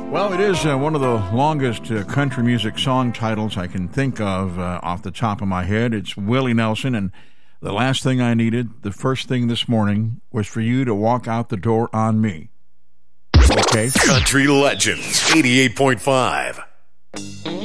Well, it is one of the longest country music song titles I can think of off the top of my head. It's Willie Nelson, and the last thing I needed, the first thing this morning, was for you to walk out the door on me. Okay? Country Legends, 88.5.